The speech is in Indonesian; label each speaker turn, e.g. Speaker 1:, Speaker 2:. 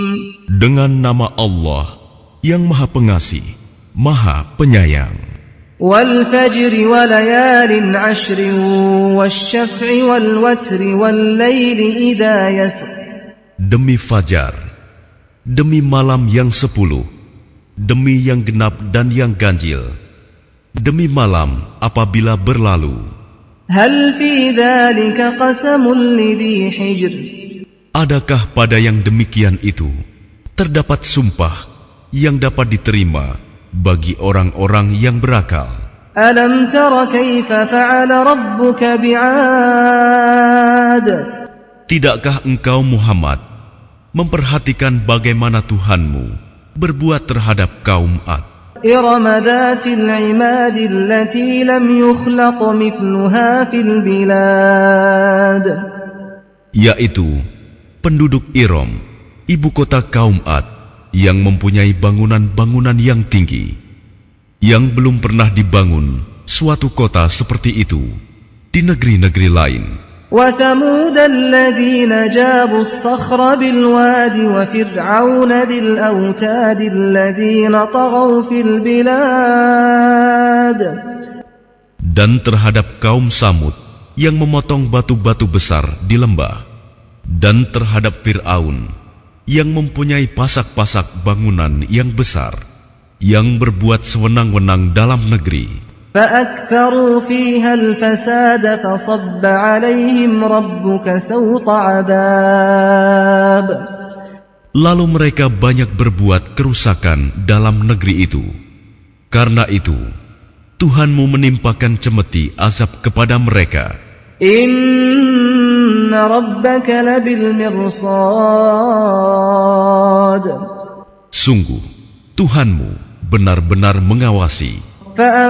Speaker 1: Dengan nama Allah yang Maha Pengasih, Maha Penyayang.
Speaker 2: وَالْفَجْرِ وَلَيَالٍ عَشْرٍ وَالشَّفْعِ وَالْوَتْرِ وَاللَّيْلِ إِذَا يَسْرِ.
Speaker 1: Demi fajar, demi malam yang 10, demi yang genap dan yang ganjil, demi malam apabila berlalu.
Speaker 2: هَلْ فِي ذَلِكَ قَسَمٌ لِذِي حِجْرٍ.
Speaker 1: Adakah pada yang demikian itu terdapat sumpah yang dapat diterima bagi orang-orang yang berakal?
Speaker 2: أَلَمْ تَرَ كَيْفَ فَعَلَ رَبُّكَ بِعَادٍ.
Speaker 1: Tidakkah engkau Muhammad memperhatikan bagaimana Tuhanmu berbuat terhadap kaum Ad?
Speaker 2: إِرَمَ ذَاتِ الْعِمَادِ الَّتِي لَمْ يُخْلَقْ مِثْلُهَا فِي الْبِلَادِ.
Speaker 1: Yaitu penduduk Iram, ibu kota kaum Ad, yang mempunyai bangunan-bangunan yang tinggi, yang belum pernah dibangun suatu kota seperti itu di negeri-negeri lain.
Speaker 2: وَثَمُودَ الَّذِينَ جَابُوا الصَّخْرَ بِالْوَادِ وَفِرْعَوْنَ ذِي الْأَوْتَادِ الَّذِينَ طَغَوْا فِي الْبِلَادِ.
Speaker 1: Dan terhadap kaum Samud yang memotong batu-batu besar di lembah, dan terhadap Fir'aun yang mempunyai pasak-pasak bangunan yang besar, yang berbuat sewenang-wenang dalam negeri.
Speaker 2: فَأَكْثَرُوا فِيهَا الْفَسَادَ فَصَبَّ عَلَيْهِمْ رَبُّكَ سَوْطَ عَذَابٍ.
Speaker 1: Lalu mereka banyak berbuat kerusakan dalam negeri itu. Karena itu, Tuhanmu menimpakan cemeti azab kepada mereka.
Speaker 2: Inna rabbaka labil mirsad.
Speaker 1: Sungguh, Tuhanmu benar-benar mengawasi.